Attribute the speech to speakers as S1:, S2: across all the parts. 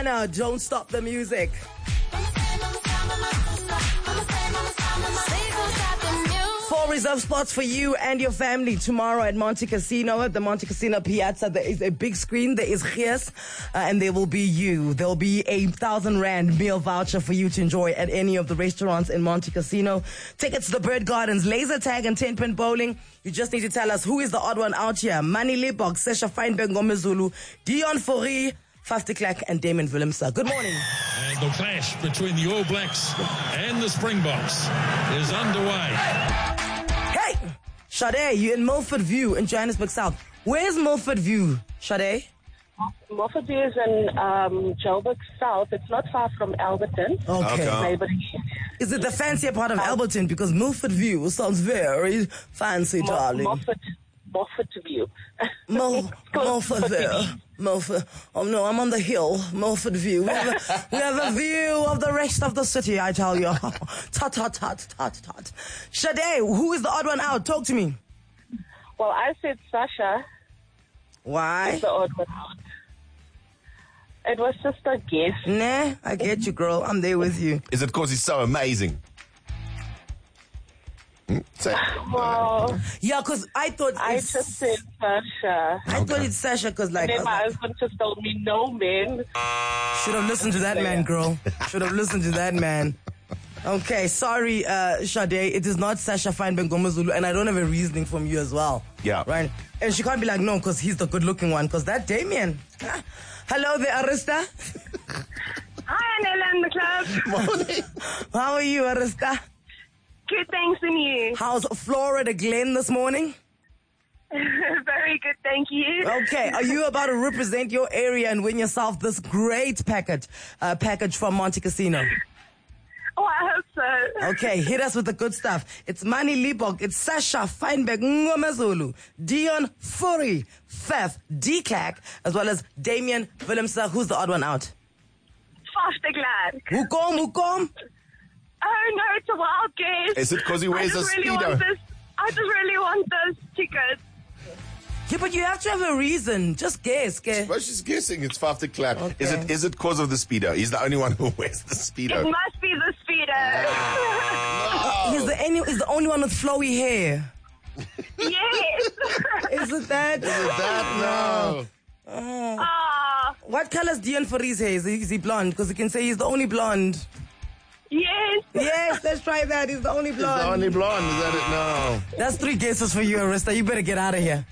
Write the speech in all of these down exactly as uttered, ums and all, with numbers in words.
S1: Rihanna, Don't Stop the Music. Four reserve spots for you and your family tomorrow at Monte Casino. At the Monte Casino Piazza, there is a big screen. There is Gies, uh, and there will be you. There will be a thousand rand meal voucher for you to enjoy at any of the restaurants in Monte Casino. Tickets to the Bird Gardens, laser tag, and ten-pin bowling. You just need to tell us who is the odd one out here. Manny Libbok, Sesha Feinberg, Ngomezulu, Dion Fourie, Faf de Klerk, and Damien Willemse. Good morning.
S2: And the clash between the All Blacks and the Springboks is underway.
S1: Hey, Sade, you're in Milford View in Johannesburg South. Where's Milford View, Sade?
S3: Milford View is in um, Joburg South. It's not far from Alberton.
S1: Okay.
S3: Neighboring.
S1: Is it the fancier part of Alberton? Because Milford View sounds very fancy,
S3: Mo-
S1: darling.
S3: Milford, Milford View.
S1: Mil- Milford View. Milford. Oh no, I'm on the hill. Milford View. We have, a, we have a view of the rest of the city, I tell you. Tut, tut, tut, tut, tut. Sade, who is the odd one out? Talk to me.
S3: Well, I said Sasha.
S1: Why?
S3: Is the odd one out. It was just a guess.
S1: Nah, I get you, girl. I'm there with you.
S4: Is it because he's so amazing? Hmm? Say,
S3: Well,
S1: Yeah, because I thought
S3: I
S1: it's,
S3: just said Sasha.
S1: I thought it's Sasha because like,
S3: And
S1: I
S3: then
S1: was
S3: my
S1: like,
S3: husband just told me, no, man.
S1: should have listened to that man, girl. Should have listened to that man. Okay, sorry, uh, Sade. It is not Sasha Feinberg Ngomezulu, and I don't have a reasoning from you as well.
S4: Yeah.
S1: Right? And she can't be like, no, because he's the good-looking one, because that Damien. Ah. Hello there, Arista.
S5: Hi, Anela in the club.
S4: morning.
S1: How are you, Arista?
S5: Good, thanks, and you?
S1: How's Florida Glen this morning?
S5: Very good, thank you.
S1: Okay, are you about to represent your area and win yourself this great package, uh, package from Monte Casino?
S5: Oh, I hope so.
S1: Okay, hit us with the good stuff. It's Manny Libbok, it's Sasha Feinberg Ngomezulu, Dion Fourie, Faf de Klerk, as well as Damien Willemse. Who's the odd one out?
S5: Faf de Klerk.
S1: Hukom, Hukom.
S5: Oh, no, it's a wild guess.
S4: Is it because he wears
S5: I
S4: a
S5: just really
S4: Speedo?
S5: want this. I just really want those tickets.
S1: Yeah, but you have to have a reason. Just guess, guess.
S4: Well, she's guessing it's Faf de Klerk.
S1: Okay.
S4: Is it? Is it because of the Speedo? He's the only one who wears the
S5: It
S4: Speedo.
S5: must be the Speedo.
S1: He's the, any, he's the only one with flowy hair.
S5: Yes.
S1: Is it that?
S4: Is it that? No.
S5: Ah,
S1: What color's Dion Fourie's hair? Is he, is he blonde? Because he can say he's the only blonde.
S5: yes.
S1: Yes, let's try that. He's the only
S4: He's
S1: blonde.
S4: the only blonde. Is that it? No.
S1: That's three guesses for you, Arista. You better get out of here.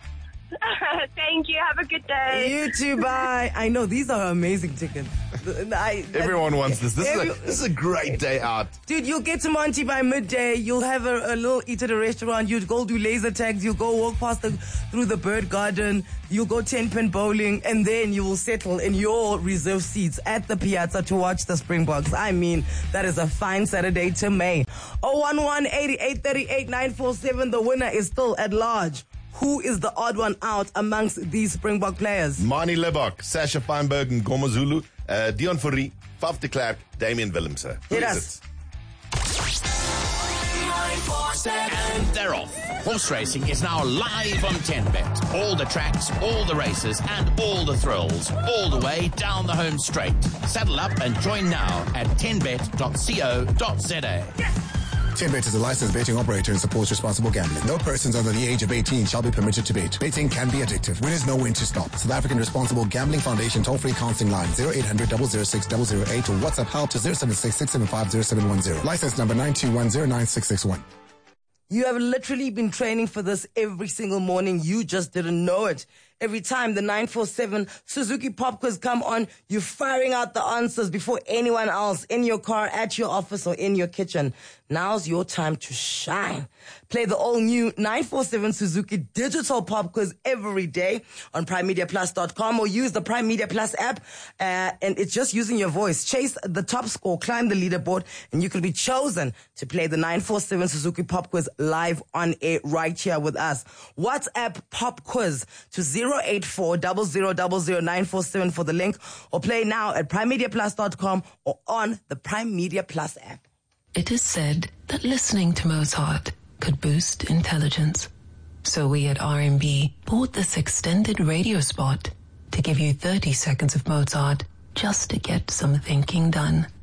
S5: Thank you. Have a good day.
S1: You too, bye. I know, these are amazing tickets. I,
S4: Everyone wants this. This
S1: Every-
S4: is a this is a great day out.
S1: Dude, you'll get to Monty by midday. You'll have a, a little eat at a restaurant. You'll go do laser tags. You'll go walk past the, through the bird garden. You'll go ten-pin bowling. And then you will settle in your reserve seats at the Piazza to watch the Springboks. I mean, that is a fine Saturday to May. oh one one, eight eight three eight, nine four seven. The winner is still at large. Who is the odd one out amongst these Springbok players?
S4: Manny Libbok, Sasha Feinberg and Ngomezulu, uh, Dion Fourie, Faf de Klerk, Damien Willemse. Who
S1: Hit
S4: is
S1: us.
S4: it?
S6: And they're off. Horse racing is now live on ten bet. All the tracks, all the races, and all the thrills, all the way down the home straight. Saddle up and join now at ten bet dot co dot za.
S7: TenBet is a licensed betting operator and supports responsible gambling. No persons under the age of eighteen shall be permitted to bet. Betting can be addictive. Winners know when to stop. South African Responsible Gambling Foundation toll-free counseling line zero eight hundred, double oh six, double oh eight or WhatsApp help to zero seven six, six seven five, zero seven one zero. License number nine two one zero nine six six one.
S1: You have literally been training for this every single morning. You just didn't know it. Every time the nine four seven Suzuki Pop Quiz come on, you're firing out the answers before anyone else in your car, at your office, or in your kitchen. Now's your time to shine. Play the all-new nine four seven Suzuki Digital Pop Quiz every day on prime media plus dot com or use the Prime Media Plus app, uh, and it's just using your voice. Chase the top score, climb the leaderboard, and you could be chosen to play the nine four seven Suzuki Pop Quiz live on air right here with us. WhatsApp Pop Quiz to zero eight four, zero zero zero zero nine four seven for the link, or play now at prime media plus dot com or on the Prime Media Plus app.
S8: It is said that listening to Mozart could boost intelligence. So we at R and B bought this extended radio spot to give you thirty seconds of Mozart just to get some thinking done.